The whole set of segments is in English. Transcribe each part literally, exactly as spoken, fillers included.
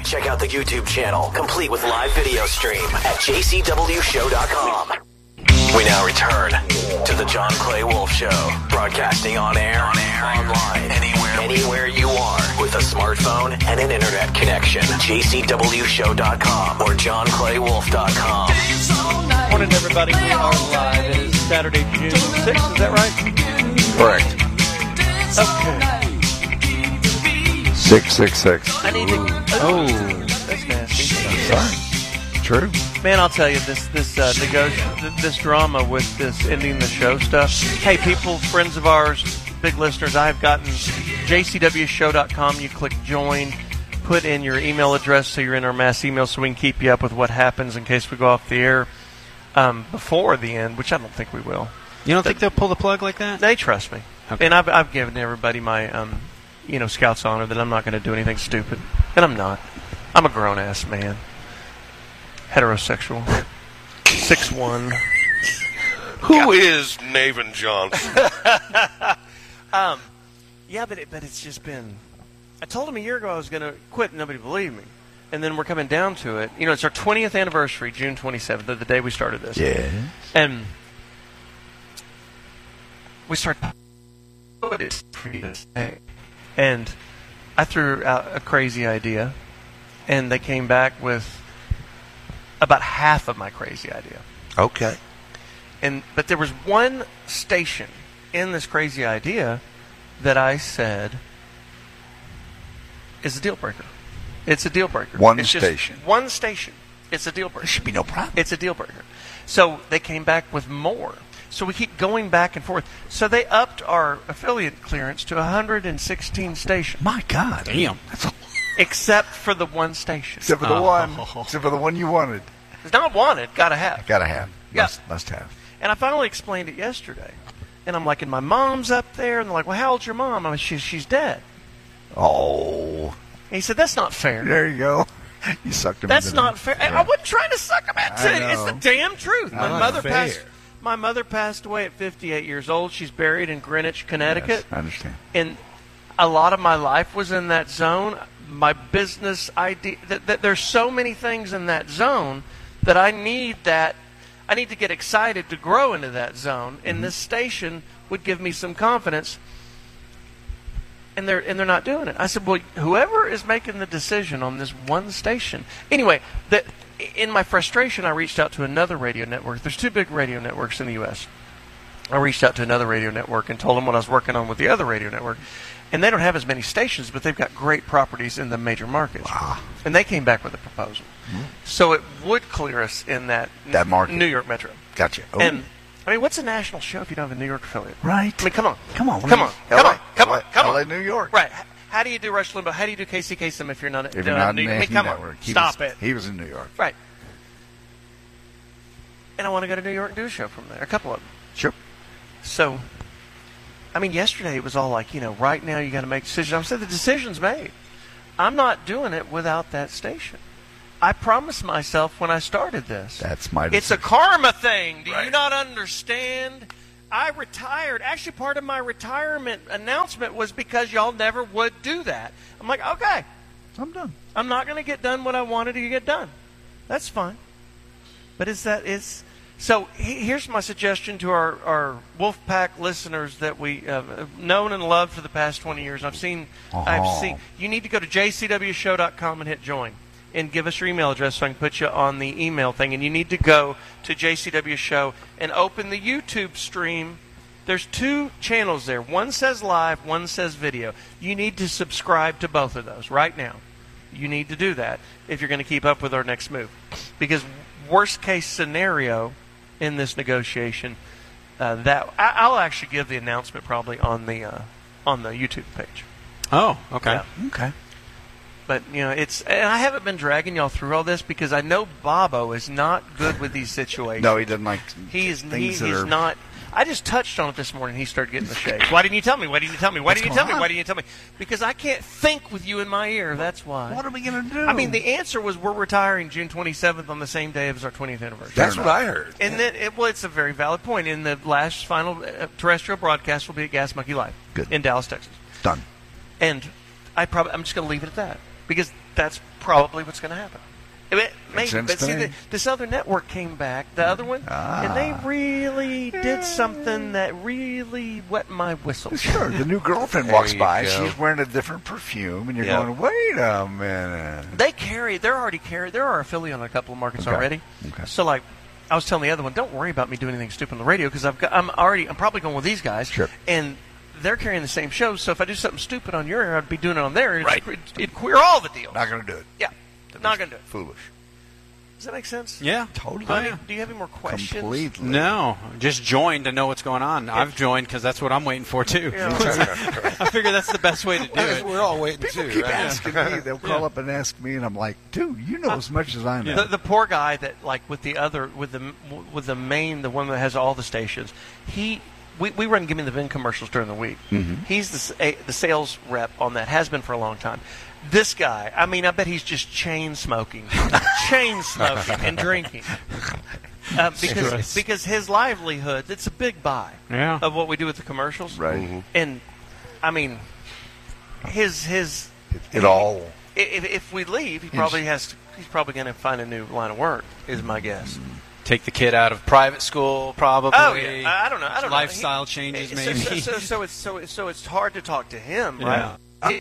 Check out the YouTube channel, complete with live video stream at j c w show dot com. We now return to the John Clay Wolf Show, broadcasting on air, on air, online, anywhere, anywhere you are, with a smartphone and an internet connection. j c w show dot com or john clay wolf dot com. Morning, everybody. We are live. It is Saturday, June sixth. Is that right? Correct. Okay. Six six six. I need to. Oh, that's nasty. Sorry. True. Man, I'll tell you this this uh, negoti- this drama with this ending the show stuff. Hey, people, friends of ours, big listeners, I've gotten j c w show dot com. You click join, put in your email address so you're in our mass email so we can keep you up with what happens in case we go off the air um, before the end, which I don't think we will. You don't think they'll pull the plug like that? They trust me, okay. And I've I've given everybody my um, you know Scout's honor that I'm not going to do anything stupid, and I'm not. I'm a grown ass man. Heterosexual. six one. Who is Navin Johnson? um, yeah, but it, but it's just been... I told him a year ago I was going to quit, and nobody believed me. And then we're coming down to it. You know, it's our twentieth anniversary, June twenty-seventh, the day we started this. Yeah. And we started... And I threw out a crazy idea, and they came back with about half of my crazy idea. Okay. And but there was one station in this crazy idea that I said is a deal breaker. It's a deal breaker. One it's station. Just one station. It's a deal breaker. There should be no problem. It's a deal breaker. So they came back with more. So we keep going back and forth. So they upped our affiliate clearance to one hundred sixteen stations. My God. Damn. That's a Except for the one station. Except for the Oh. one. Except for the one you wanted. It's not wanted. Gotta have. Gotta have. Yeah. Must, must have. And I finally explained it yesterday. And I'm like, and my mom's up there. And they're like, well, how old's your mom? I'm like, she's, she's dead. Oh. And he said, that's not fair. There you go. You sucked him That's into not that. fair. Yeah. I wasn't trying to suck him into I it. It's know. the damn truth. My Not mother fair. passed. My mother passed away at fifty-eight years old. She's buried in Greenwich, Connecticut. Yes, I understand. And a lot of my life was in that zone. My business idea. Th- th- there's so many things in that zone that I need that. I need to get excited to grow into that zone. And Mm-hmm. this station would give me some confidence. And they're and they're not doing it. I said, well, whoever is making the decision on this one station. Anyway, that in my frustration, I reached out to another radio network. There's two big radio networks in the U S I reached out to another radio network and told them what I was working on with the other radio network. And they don't have as many stations, but they've got great properties in the major markets. Wow. And they came back with a proposal. Mm-hmm. So it would clear us in that, That market. New York Metro. Gotcha. Oh. And, I mean, what's a national show if you don't have a New York affiliate? Right. I mean, come on. Come on. Come on. Come on. Come on. Come L A, on. New York. Right. H- How do you do Rush Limbaugh? How do you do Casey Kasem if you're not, If you're don't not have in New the York? I mean, come network. on. He Stop was, it. He was in New York. Right. And I want to go to New York and do a show from there. A couple of them. Sure. So, I mean, yesterday it was all like, you know, right now you got to make decisions. I said the decision's made. I'm not doing it without that station. I promised myself when I started this. That's my It's a decision. karma thing. Do you Right. not understand? I retired. Actually, part of my retirement announcement was because y'all never would do that. I'm like, okay, I'm done. I'm not going to get done what I wanted to get done. That's fine. But is that is so? He, here's my suggestion to our our Wolfpack listeners that we have known and loved for the past twenty years. I've seen. Uh-huh. I've seen. You need to go to j c w show dot com and hit join, and give us your email address so I can put you on the email thing. And you need to go to J C W Show and open the YouTube stream. There's two channels there. One says live, one says video. You need to subscribe to both of those right now. You need to do that if you're going to keep up with our next move. Because worst case scenario in this negotiation, uh, that I, I'll actually give the announcement probably on the uh, on the YouTube page. Oh, okay. Yeah. Okay. But, you know, it's, and I haven't been dragging y'all through all this because I know Bobo is not good with these situations. No, he doesn't like He is, things he, that he's are... not. I just touched on it this morning. He started getting the shakes. Why didn't you tell me? Why didn't you tell me? Why What's didn't you tell going me? on? Why didn't you tell me? Because I can't think with you in my ear. That's why. What are we going to do? I mean, the answer was we're retiring June twenty-seventh on the same day as our twentieth anniversary. That's what I heard. And then, it, well, it's a very valid point. In the last final uh, terrestrial broadcast will be at Gas Monkey Live Good. in Dallas, Texas. Done. And I probably, I'm just going to leave it at that. because that's probably what's going to happen. It, maybe, sense but to see, me. the, this other network came back, the other one, Ah. and they really did something that really wet my whistle. Sure, the new girlfriend There walks you by. go. She's wearing a different perfume, and you're Yeah. going, "Wait a minute." They carry, they're already carry, they're our affiliate on a couple of markets Okay. already. Okay. So, like, I was telling the other one, don't worry about me doing anything stupid on the radio because I've got, I'm already, I'm probably going with these guys, Sure. and they're carrying the same shows. So if I do something stupid on your air, I'd be doing it on their air. Right. It'd, it'd queer all the deals. Not going to do it. Yeah, not going to do it. Foolish. Does that make sense? Yeah. Totally. Do, you have Oh, any, do you have any more questions? Completely. No, just joined to know what's going on. I've joined because that's what I'm waiting for too. Yeah. I figure that's the best way to do it. We're all waiting People too. keep right? asking me. They'll call up and ask me, and I'm like, "Dude, you know as much as I know." The, the poor guy that, like, with the other, with the with the main, the one that has all the stations, he, we, we run Give Me the Vin commercials during the week. Mm-hmm. He's the s- a, the sales rep on that, has been for a long time. This guy, I mean, I bet he's just chain smoking, chain smoking and drinking. Uh, because Christ. because his livelihood, it's a big buy Yeah. of what we do with the commercials. Right. Mhm. And, I mean, his his It all. if, if we leave, he probably has. To, he's probably going to find a new line of work. Is my guess. Take the kid out of private school, probably. Oh yeah, I, I don't know. I don't Lifestyle know. He- changes, so- maybe. So, so, so it's so it's so it's hard to talk to him, right? It-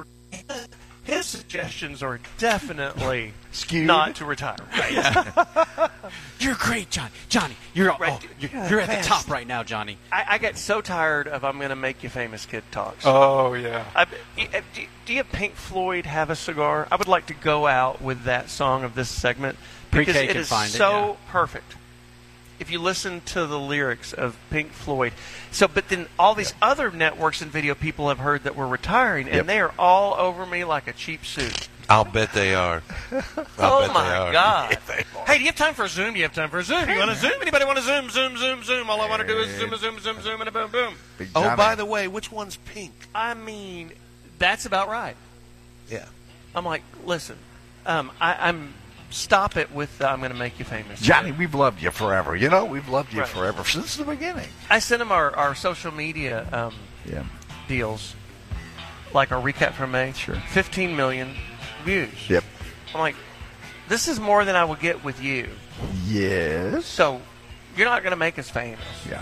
his suggestions are definitely Skewed. not to retire. Right? You're great, Johnny. Johnny, you're Right. oh, you're, Yeah, you're at fast. the top right now, Johnny. I, I get so tired of "I'm going to make you famous" kid talks. Oh yeah. I, do, do you have Pink Floyd "Have a Cigar"? I would like to go out with that song of this segment because Pre-K it can is find it, so yeah. perfect. If you listen to the lyrics of Pink Floyd, so but then all these other networks and video people have heard that we're retiring, and Yep. they are all over me like a cheap suit. I'll bet they are. I'll Oh bet they my are. God! Hey, do you have time for a Zoom? Do you have time for a Zoom? You want to Zoom? Anybody want to Zoom? Zoom, Zoom, Zoom. All I want to do is zoom, a zoom, zoom, zoom, and a boom, boom. Big Oh, Johnny. by the way, which one's pink? I mean, that's about right. Yeah. I'm like, listen, um, I, I'm stop it with uh, "I'm going to make you famous." Johnny, we've loved you forever. You know, we've loved you Right. forever since the beginning. I sent him our, our social media um, Yeah. deals, like our recap from May. Sure. fifteen million views. Yep. I'm like, this is more than I would get with you. Yes. So you're not going to make us famous. Yeah.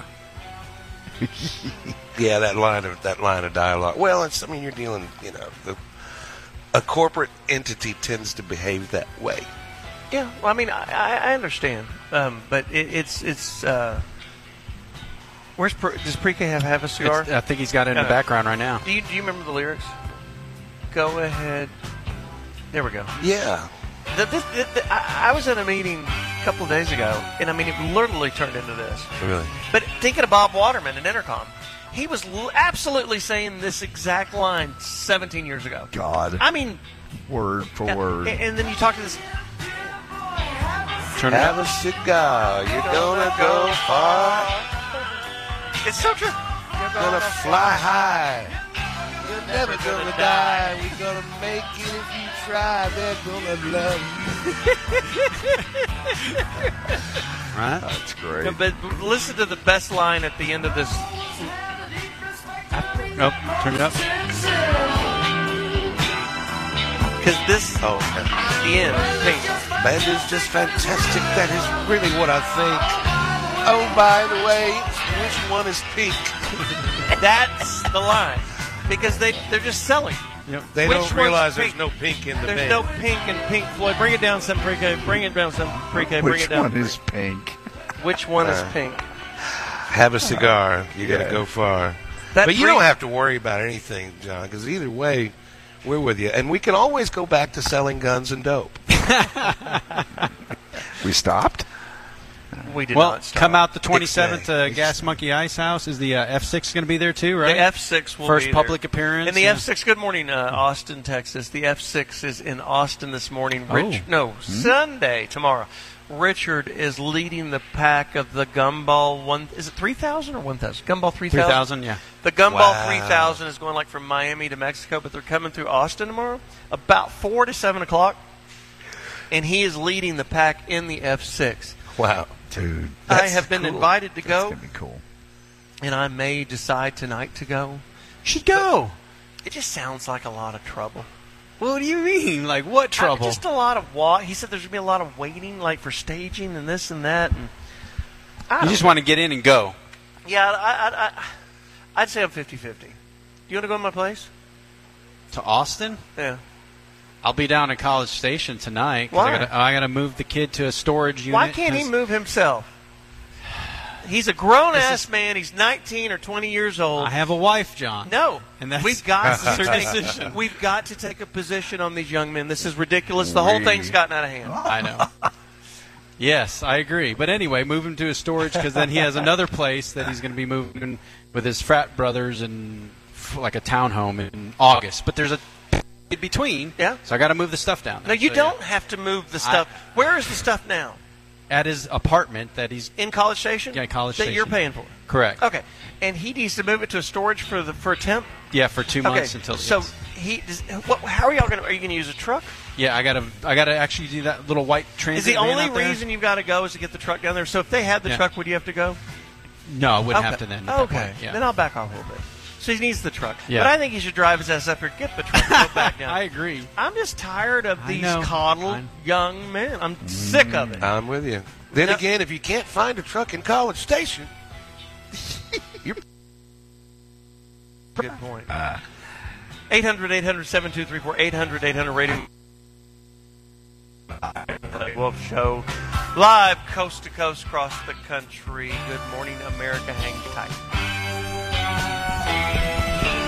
Yeah, that line of that line of dialogue. Well, it's I mean you're dealing, you know, the, a corporate entity tends to behave that way. Yeah. Well, I mean, I, I I understand, um, but it, it's it's. Uh, where's Pre- does Pre-K have have a cigar? It's- I think he's got it in the Uh, background right now. Do you do you remember the lyrics? Go ahead. There we go. Yeah. The, this, the, the, I, I was at a meeting a couple of days ago, and I mean, it literally turned into this. Really. But thinking of Bob Waterman in Intercom, he was l- absolutely saying this exact line seventeen years ago. God. I mean, Word for and, word. and then you talk to this. Turn it Have up. a cigar. You're gonna go far. It's so true. Gonna fly high. You're never gonna die. We're gonna make it if you try. They're gonna love you. Right? That's great. But listen to the best line at the end of this. Oh, turn it up. Because this, Oh, the end, pink. man, is just fantastic. That is really what I think. Oh, by the way, which one is pink? That's the line. Because they, they're just selling. They Which don't one's realize pink? there's no pink in the There's band. no pink in Pink Floyd. Bring it down some pre-K. Bring it down some pre-K. Bring Which it down. one is pink? Which one is Uh, pink? Have a cigar. You got to Yeah. go far. That But you pre- don't have to worry about anything, John, because either way, we're with you. And we can always go back to selling guns and dope. We stopped? We did Well, not stop. come out the twenty-seventh Ixnay. uh, Gas Monkey Ice House. Is the uh, F six going to be there too, right? The F six will First be there. public appearance. And the yeah. F six, good morning, uh, Austin, Texas. The F six is in Austin this morning. Rich, Oh. no, Sunday, tomorrow. Richard is leading the pack of the Gumball one. Is it three thousand or one thousand? Gumball three thousand? three thousand, yeah. The Gumball Wow. three thousand is going like from Miami to Mexico, but they're coming through Austin tomorrow about four to seven o'clock. And he is leading the pack in the F six. Wow. Dude. I that's have been cool. invited to That's go, going to be cool. and I may decide tonight to go. Should go. It just sounds like a lot of trouble. What do you mean? Like what trouble? Uh, just a lot of wa- He said there's going to be a lot of waiting, like for staging and this and that. And I You don't just know. want to get in and go. Yeah, I, I, I, I'd say I'm fifty-fifty. Do you want to go to my place? To Austin? Yeah. I'll be down at College Station tonight. 'cause Why? I gotta, I gotta move the kid to a storage unit. Why can't he 'cause- move himself? He's a grown-ass man. He's nineteen or twenty years old. I have a wife, John. No, And that's we've got to her take, decision. we've got to take a position on these young men. This is ridiculous. The whole thing's gotten out of hand. I know. Yes, I agree. But anyway, move him to a storage because then he has another place that he's going to be moving with his frat brothers and like a townhome in August. But there's a in between. Yeah. So I got to move the stuff down No, there. you So, don't yeah. have to move the stuff. Where is the stuff now? At his apartment that he's In College Station? Yeah, College that you're Station. paying for. correct. Okay, and he needs to move it to a storage for the for a temp. Yeah, for two Okay, months until. so yes. he. Does, what, how are y'all going to? Are you going to use a truck? Yeah, I gotta I gotta actually do that little white Is transit. the van only out there. reason you've got to go is to get the truck down there? So if they had the Yeah. truck, would you have to go? No, I wouldn't okay. have to then. at that Okay, point, Yeah. then I'll back off a little bit. So he needs the truck. Yeah. But I think he should drive his ass up here, get the truck, and go back down. I agree. I'm just tired of I these know. coddled I'm- young men. I'm sick of it. I'm with you. Then No. again, if you can't find a truck in College Station, you're Good point. eight hundred, eight hundred, seven two three four, eight hundred, eight hundred radio. Wolf Show. Live coast to coast across the country. Good morning, America. Hang tight.